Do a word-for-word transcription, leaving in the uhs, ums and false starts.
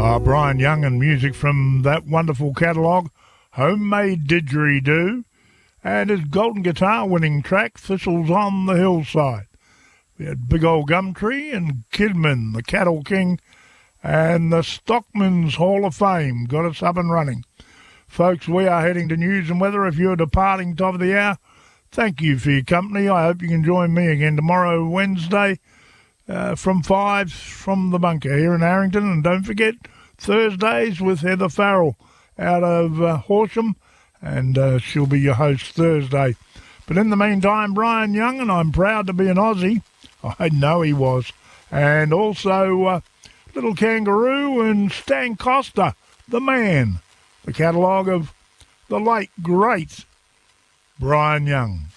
Uh, Brian Young and music from that wonderful catalogue, Homemade Didgeridoo, and his Golden Guitar winning track, Thistles on the Hillside. We had Big Old Gumtree and Kidman, the Cattle King, and the Stockman's Hall of Fame got us up and running. Folks, we are heading to news and weather. If you're departing top of the hour, thank you for your company. I hope you can join me again tomorrow, Wednesday, uh, from five from the bunker here in Harrington. And don't forget, Thursdays with Heather Farrell out of uh, Horsham, and uh, she'll be your host Thursday. But in the meantime, Brian Young, and I'm proud to be an Aussie. I know he was. And also uh, Little Kangaroo and Stan Costa, the man. The catalogue of the late, great Brian Young.